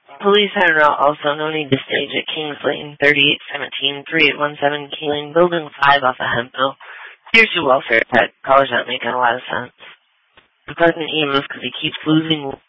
Police en route also no need to stage at Kings Lane, 3817-3817 King Lane, Building 5 off of Hemphill. Here's your welfare pet. Caller's not making a lot of sense. The president emails because he keeps losing